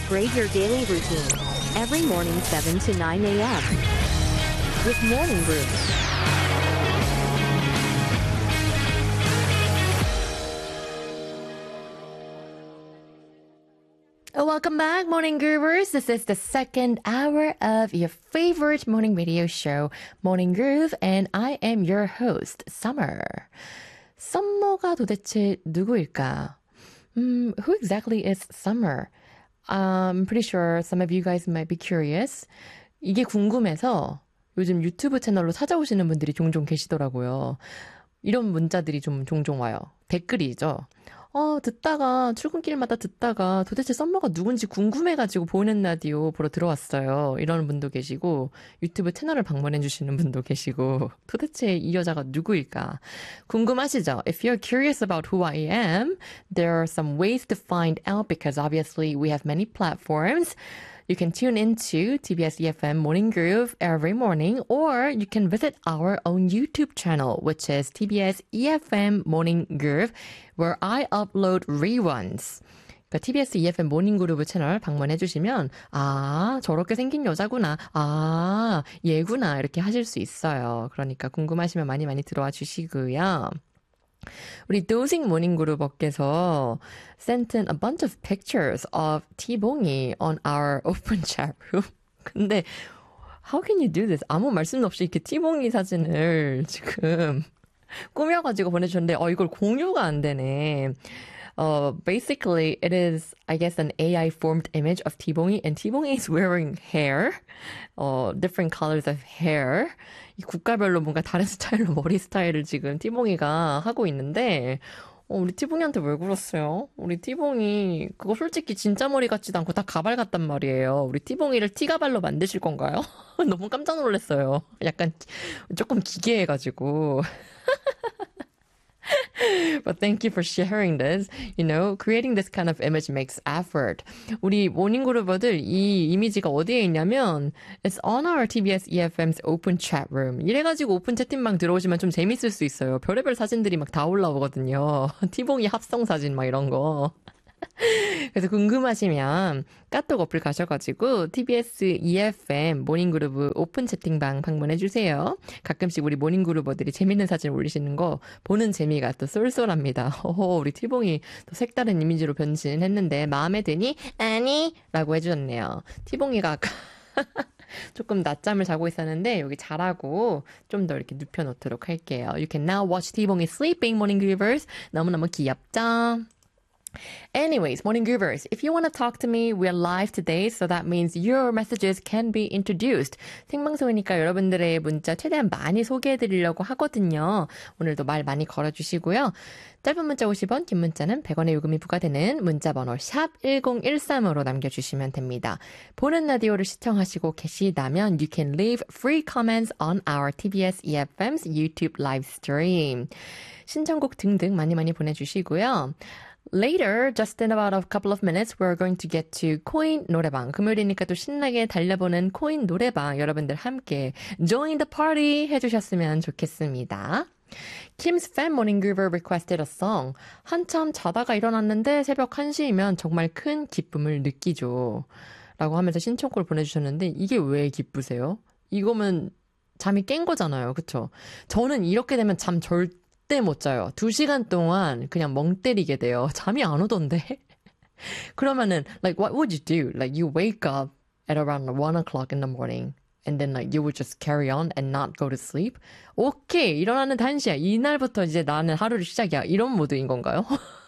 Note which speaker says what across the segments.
Speaker 1: upgrade your daily routine. Every morning 7 to 9 a.m. with Morning Groove. Welcome back, Morning Groovers. This is the second hour of your favorite morning radio show, Morning Groove, and I am your host, Summer. Summer가 도대체 누구일까? Who exactly is Summer? I'm pretty sure some of you guys might be curious. 이게 궁금해서 요즘 유튜브 채널로 찾아오시는 분들이 종종 계시더라고요. 이런 문자들이 좀 종종 와요. 댓글이죠. 출근길마다 듣다가 도대체 썸머가 누군지 궁금해가지고 보이는 라디오 보러 들어왔어요. 이러는 분도 계시고, 유튜브 채널을 방문해주시는 분도 계시고, 도대체 이 여자가 누구일까? 궁금하시죠? If you're curious about who I am, there are some ways to find out because obviously we have many platforms. You can tune into TBS EFM Morning Groove every morning, or you can visit our own YouTube channel, which is TBS EFM Morning Groove, where I upload reruns. 그러니까 TBS EFM 모닝 그루브 채널 방문해 주시면 저렇게 생긴 여자구나. 얘구나. 이렇게 하실 수 있어요. 그러니까 궁금하시면 많이 들어와 주시고요. 우리 도징 모닝 그룹업께서 sent in a bunch of pictures of T-봉이 on our open chat room. 근데 how can you do this? 아무 말씀 없이 이렇게 T-봉이 사진을 지금 꾸며가지고 보내주셨는데 이걸 공유가 안 되네. Basically, it is, I guess, an AI-formed image of T-봉이, and T-봉이 is wearing hair, different colors of hair. 이 국가별로 뭔가 다른 스타일로 머리 스타일을 지금 T-봉이가 하고 있는데, 우리 T-봉이한테 왜 그랬어요? 우리 T-봉이 그거 솔직히 진짜 머리 같지도 않고 다 가발 같단 말이에요. 우리 T-봉이를 T-가발로 만드실 건가요? 너무 깜짝 놀랐어요. 약간 조금 기괴해가지고. But thank you for sharing this. You know, creating this kind of image makes effort. 우리 모닝그루버들 이 이미지가 어디에 있냐면 It's on our TBS EFM's open chat room. 이래가지고 오픈 채팅방 들어오시면 좀 재밌을 수 있어요. 별의별 사진들이 막 다 올라오거든요. T-봉이 합성 사진 막 이런 거. 그래서 궁금하시면 카톡 어플 가셔가지고 TBS EFM 모닝그루브 오픈 채팅방 방문해주세요. 가끔씩 우리 모닝그루버들이 재밌는 사진 올리시는 거 보는 재미가 또 쏠쏠합니다. 우리 T-봉이 또 색다른 이미지로 변신했는데 마음에 드니? 아니! 라고 해주셨네요. T-봉이가 아까 조금 낮잠을 자고 있었는데 여기 자라고 좀 더 이렇게 눕혀놓도록 할게요. You can now watch T-봉이 sleeping, Morning Groovers. 너무너무 귀엽죠? Anyways, Morning Groovers, if you want to talk to me, we're live today, so that means your messages can be introduced. 생방송이니까 여러분들의 문자 최대한 많이 소개해드리려고 하거든요. 오늘도 말 많이 걸어주시고요. 짧은 문자 50원, 긴 문자는 100원의 요금이 부과되는 문자번호 샵 1013으로 남겨주시면 됩니다. 보는 라디오를 시청하시고 계시다면 you can leave free comments on our TBS EFM's YouTube live stream. 신청곡 등등 많이 보내주시고요. Later, just in about a couple of minutes, we're going to get to 코인 노래방. 금요일이니까 또 신나게 달려보는 코인 노래방 여러분들 함께 join the party 해주셨으면 좋겠습니다. Kim's fan morning groover requested a song. 한참 자다가 일어났는데 새벽 1시이면 정말 큰 기쁨을 느끼죠. 라고 하면서 신청곡을 보내주셨는데 이게 왜 기쁘세요? 이거면 잠이 깬 거잖아요. 그쵸? 저는 이렇게 되면 잠 절대 못 자요. 2시간 동안 그냥 멍 때리게 돼요. 잠이 안 오던데. 그러면은, like, what would you do? Like, you wake up at around 1 o'clock in the morning, and then, like, you would just carry on and not go to sleep? 오케이, 일어나는 1시야. 이날부터 이제 나는 하루를 시작이야. 이런 모드인 건가요?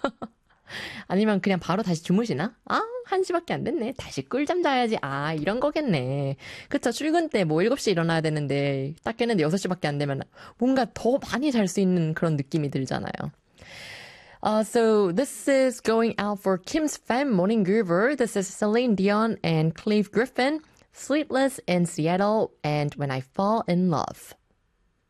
Speaker 1: 아니면 그냥 바로 다시 주무시나? 1시밖에 안 됐네. 다시 꿀잠 자야지. 이런 거겠네. 그쵸. 출근 때 7시에 일어나야 되는데 딱 깼는데 6시밖에 안 되면 뭔가 더 많이 잘 수 있는 그런 느낌이 들잖아요. So this is going out for Kim's fan morning groover. This is Celine Dion and Cleve Griffin. Sleepless in Seattle and When I Fall in Love.